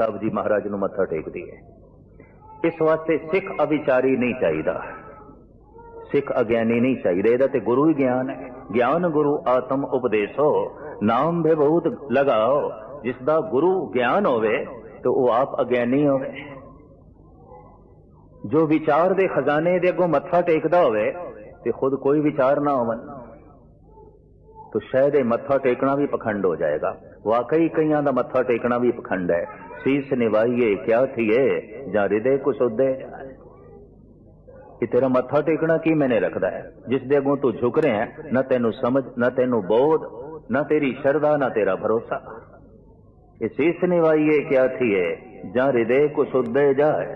ਸਾਹਿਬ ਜੀ ਮਹਾਰਾਜ ਨੂੰ ਮੱਥਾ ਟੇਕਦੀ ਹੈ। ਇਸ ਵਾਸਤੇ ਸਿੱਖ ਅਵਿਚਾਰੀ ਨਹੀਂ ਚਾਹੀਦਾ, ਸਿੱਖ ਅਗਿਆਨੀ ਨਹੀਂ ਚਾਹੀਦਾ। ਇਹਦਾ ਤੇ ਗੁਰੂ ਹੀ ਗਿਆਨ ਹੈ। ਗਿਆਨ ਗੁਰੂ ਆਤਮ ਉਪਦੇਸੋ ਨਾਮ ਬੇਬਹੁਤ ਲਗਾਓ। ਜਿਸ ਦਾ ਗੁਰੂ ਗਿਆਨ ਹੋਵੇ ਤੇ ਉਹ ਆਪ ਅਗਿਆਨੀ ਹੋਵੇ। ਜੋ ਵਿਚਾਰ ਦੇ ਖਜ਼ਾਨੇ ਦੇ ਅੱਗੋਂ ਮੱਥਾ ਟੇਕਦਾ ਹੋਵੇ ਤੇ ਖੁਦ ਕੋਈ ਵਿਚਾਰ ਨਾ ਹੋਵਨ तो शायद ये मत्था टेकना भी पखंड हो जाएगा। वाकई कईयां दा मत्था टेकना भी पखंड है। शीस निवाइए क्या थिए जा हृदय को सुधे कि तेरा मत्था टेकना की मैंने रखदा है। जिस दे अगों तू झुक रहे हैं, न तेनू समझ, न तेनू बोध, न तेरी श्रद्धा, न तेरा भरोसा। ये शीस निवाइए क्या थिए जा हृदय को सुधे जाए।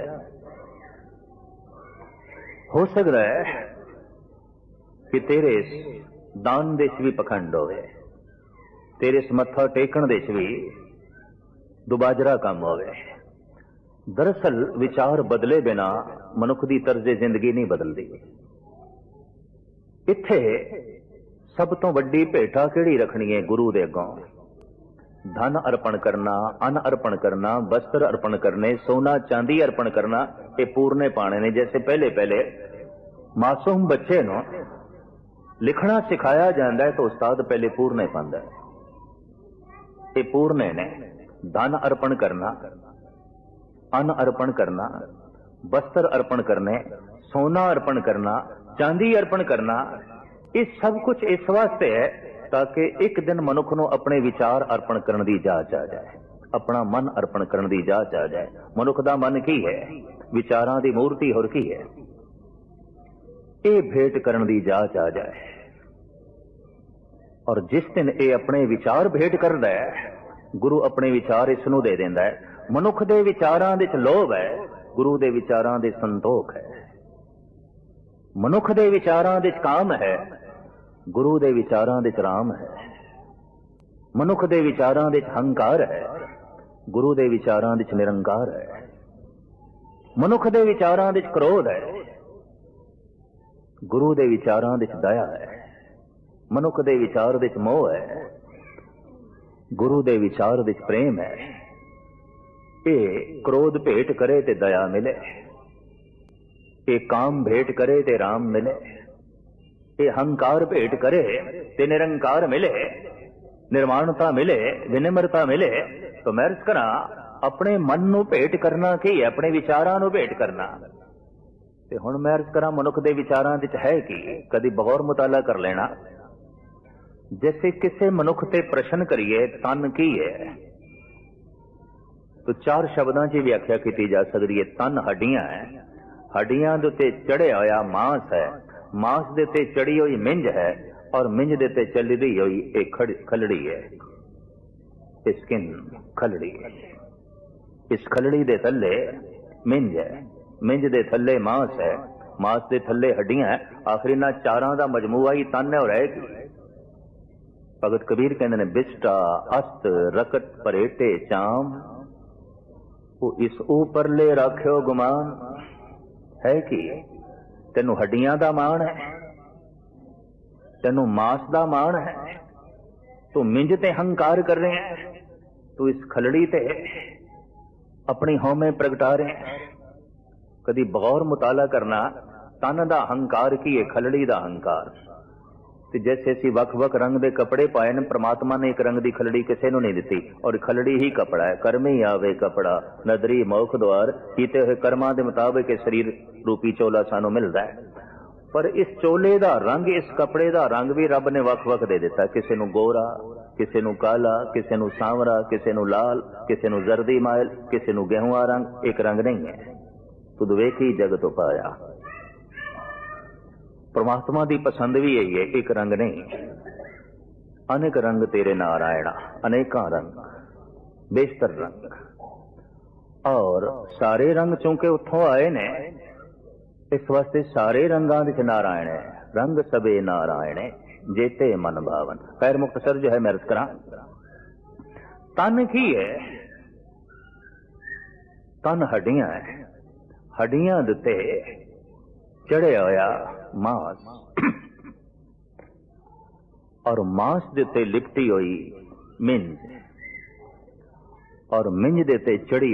हो सकता है कि तेरे दान देश भी पखंड होवे, तेरे मत्था टेकण देश भी दुबाजरा काम होवे। दरअसल विचार बदले बिना मनुख की तर्ज जिंदगी नहीं बदलती। इत्थे सब तो वड्डी भेटा किहड़ी रखनी है गुरु दे अगों? धन अर्पण करना, अन्न अर्पण करना, वस्त्र अर्पण करने, सोना चांदी अर्पण करना, ये पूरने पाने ने। जैसे पहले पहले मासूम बच्चे नो लिखना सिखाया जाता है तो उस्ताद पहले पूरने पांदा है। ये पूरने ने धन अर्पण करना, अन्न अर्पण करना, वस्त्र अर्पण करने, सोना अर्पण करना, चांदी अर्पण करना, ये सब कुछ इस वास्ते है ताकि एक दिन मनुख को अपने विचार अर्पण करने की जांच आ जाए, अपना मन अर्पण करने की जांच आ जाए। मनुख का मन की है? विचारां दी मूर्ति होर की है? ये भेंट करने की जांच आ जाए। और जिस दिन ये अपने विचार भेंट करता है, गुरु अपने विचार इसनू दे देंदा है। मनुख दे विचारां दे च लोभ है, गुरु दे विचारां दे संतोख है। मनुख दे विचारां दे च काम है, गुरु दे विचारां दे च राम है। मनुख दे विचारां दे च हंकार है, गुरु दे विचारां दे च निरंकार है। मनुख दे विचारां दे च क्रोध है, गुरु दे विचारां दे च दया है। मनुख दे विचार दे च मोह है, गुरु दे विचार दे च प्रेम है। ये क्रोध भेंट करे ते दया मिले, ये काम भेंट करे ते राम मिले, ये हंकार भेंट करे ते निरंकार मिले, निर्वाणता मिले, विनम्रता मिले। तो मैं अर्ज करा अपने मन नू भेंट करना की है, अपने विचारां नू भेंट करना। ते हुण मैं अर्ज करा मनुख दे विचारां दे च है की? कदी बगौर मुताला कर लेना। जैसे किसी मनुख ते प्रश्न करिए तन की है, तो चार शब्दों की व्याख्या की जा सकती है। तन हड्डियां है, हड्डियां दे उत्ते चढ़िया होया मांस है, मांस दे उत्ते चढ़ी हुई मिंज है, और मिंज दे उत्ते चलदी हुई एक खलड़ी है, स्किन खलड़ी है। इस खलड़ी दे थल्ले मिंज है, मिंज दे थल्ले मांस है, मांस दे थल्ले हड्डियां है। आखिर इन्हां चारां दा मजमूआ ही तन है। और है की भगत कबीर कहते हैं बिस्टा अस्त रकत परेटे चाम, वो इस ऊपर ले रखियो गुमान। है कि तेनू हड्डियां दा मान है, तेनू मांस दा मान है, तू मिंज ते हंकार कर रहे हैं, तू इस खलड़ी ते अपनी हौमे प्रगटा रहे हैं। कदी बगौर मुताला करना तन दा हंकार की है, खलड़ी दा हंकार। जैसे असी वख-वख रंग दे कपड़े पाए ने, परमात्मा ने एक रंग दी खलड़ी किसी नूं नहीं दिती, और खलड़ी ही कपड़ा है। कर्म ही आवे कपड़ा नदरी मौख द्वार, कीते हुए कर्मां दे मुताबिक शरीर रूपी चोला सानू मिलदा है। पर इस चोले दा रंग, इस कपड़े दा रंग भी रब ने वख-वख दे दिता। किसी नूं गोरा, किसी नूं काला, किसी नूं सांवरा, किसी नूं लाल, किसी नूं जर्दी माइल, किसी नूं गेहुआ रंग। एक रंग नहीं है। तुद वेखी जग तो पाया। परमात्मा की पसंद भी यही है, एक रंग नहीं। अनेक रंग तेरे नारायणा, अनेका रंग, बेशतर रंग। और सारे रंग चूंकि उतों आए ने, इस वास्ते सारे रंगां विच नारायण है। रंग सबे नारायण जेते मन भावन। खैर मुख्तसर जो है मैं अर्ज करां, तन की है? तन हड्डियां है, हड्डियां दे चढ़िया होया मांस, और मांस दे उत्ते लिपटी हुई मिंज, और मिंज दे उत्ते चढ़ी